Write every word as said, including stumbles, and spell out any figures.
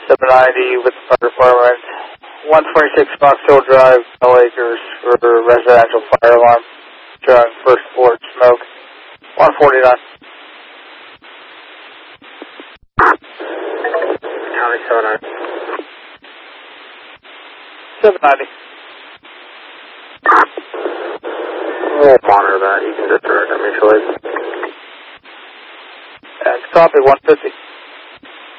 seven ninety with the fire department. one twenty-six Fox Hill Drive, Bell Acres, for residential fire alarm. Showing first floor smoke. one forty-nine. County seven ninety. seven ninety. We'll monitor that. You can just direct them mutually. And copy one fifty.